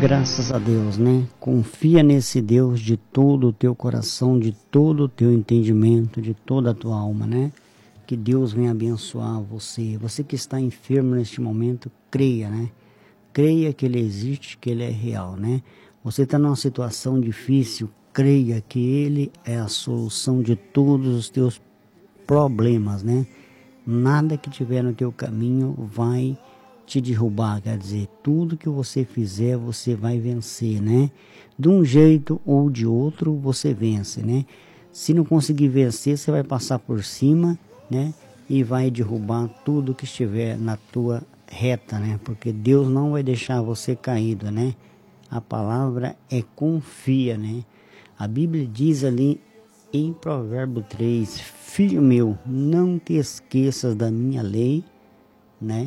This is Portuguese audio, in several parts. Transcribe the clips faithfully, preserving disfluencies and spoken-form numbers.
Graças a Deus, né? Confia nesse Deus de todo o teu coração, de todo o teu entendimento, de toda a tua alma, né? Que Deus venha abençoar você. Você que está enfermo neste momento, creia, né? Creia que Ele existe, que Ele é real, né? Você está numa situação difícil, creia que Ele é a solução de todos os teus problemas, né? Nada que tiver no teu caminho vai te derrubar, quer dizer, tudo que você fizer, você vai vencer, né? De um jeito ou de outro, você vence, né? Se não conseguir vencer, você vai passar por cima, né? E vai derrubar tudo que estiver na tua reta, né? Porque Deus não vai deixar você caído, né? A palavra é confia, né? A Bíblia diz ali em Provérbio três, filho meu, não te esqueças da minha lei, né?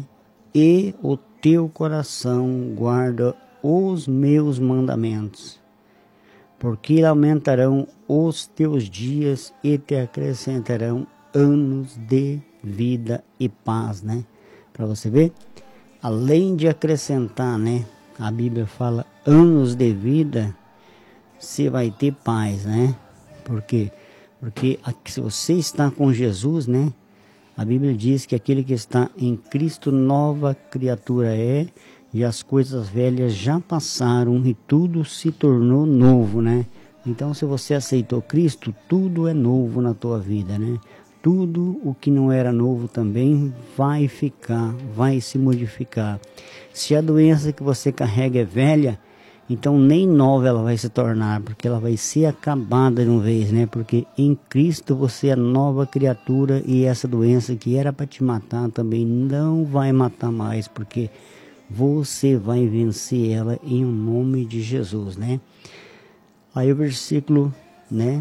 E o teu coração guarda os meus mandamentos, porque aumentarão os teus dias e te acrescentarão anos de vida e paz, né? Para você ver, além de acrescentar, né? A Bíblia fala anos de vida, você vai ter paz, né? Por quê? Porque se você está com Jesus, né? A Bíblia diz que aquele que está em Cristo, nova criatura é, e as coisas velhas já passaram e tudo se tornou novo, né? Então, se você aceitou Cristo, tudo é novo na tua vida, né? Tudo o que não era novo também vai ficar, vai se modificar. Se a doença que você carrega é velha, então nem nova ela vai se tornar, porque ela vai ser acabada de uma vez, né? Porque em Cristo você é nova criatura e essa doença que era para te matar também não vai matar mais, porque você vai vencer ela em nome de Jesus, né? Aí o versículo, né?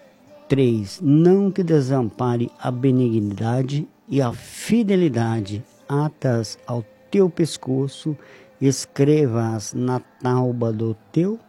três. Não te desampare a benignidade e a fidelidade, atas ao teu pescoço, escrevas na tauba do teu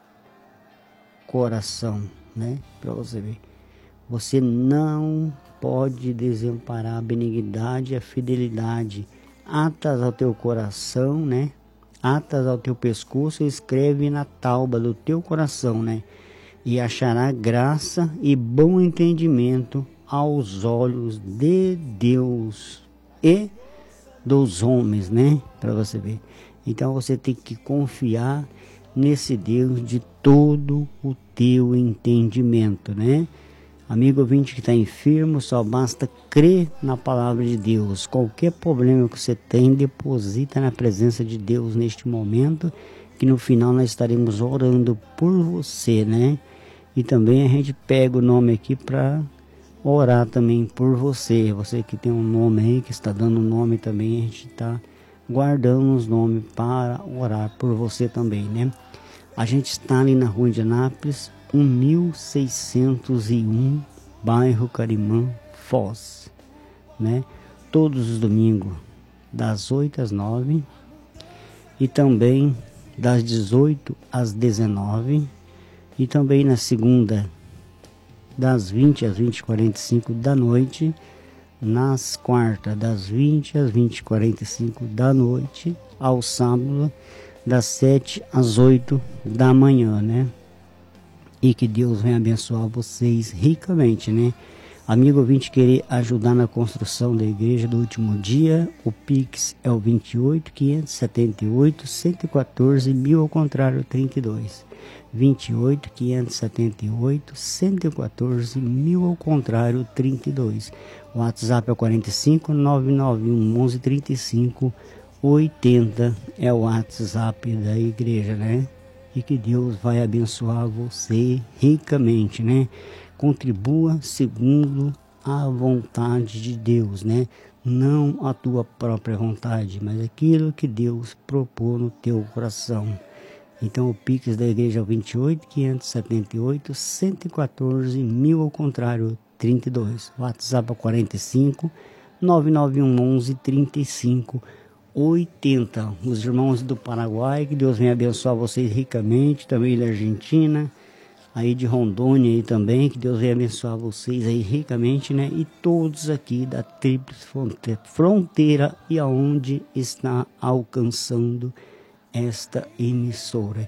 coração, né? Para você ver. Você não pode desamparar a benignidade e a fidelidade. Atas ao teu coração, né? Atas ao teu pescoço, escreve na tauba do teu coração, né? E achará graça e bom entendimento aos olhos de Deus e dos homens, né? Para você ver. Então você tem que confiar nesse Deus de todo o teu entendimento, né? Amigo ouvinte que está enfermo, só basta crer na palavra de Deus. Qualquer problema que você tem, deposita na presença de Deus neste momento, que no final nós estaremos orando por você, né? E também a gente pega o nome aqui para orar também por você. Você que tem um nome aí, que está dando nome também, a gente está guardando os nomes para orar por você também, né? A gente está ali na rua Indianápolis, mil seiscentos e um, bairro Carimã, Foz, né? Todos os domingos, das oito às nove, e também das dezoito às dezenove, e também na segunda, das vinte às vinte e quarenta e cinco da noite, nas quartas, das vinte às vinte e quarenta e cinco da noite, ao sábado, das sete às oito da manhã, né? E que Deus venha abençoar vocês ricamente, né? Amigo ouvinte, querer ajudar na construção da igreja do último dia, o Pix é o vinte e oito, quinhentos e setenta e oito, cento e quatorze, mil ao contrário, trinta e dois. vinte e oito, quinhentos e setenta e oito, cento e quatorze, mil ao contrário, trinta e dois. O WhatsApp é o quarenta e cinco, nove nove um, onze, trinta e cinco, oitenta. É o WhatsApp da igreja, né? E que Deus vai abençoar você ricamente, né? Contribua segundo a vontade de Deus, né? Não a tua própria vontade, mas aquilo que Deus propôs no teu coração. Então o Pix da igreja é o vinte e oito, quinhentos e setenta e oito, cento e quatorze, mil ao contrário, trinta e dois. O WhatsApp é quarenta e cinco, nove nove um, onze, trinta e cinco, oitenta. Os irmãos do Paraguai, que Deus venha abençoar vocês ricamente, também da Argentina, aí de Rondônia aí também, que Deus venha abençoar vocês aí ricamente, né? E todos aqui da Tríplice Fronteira e aonde está alcançando esta emissora.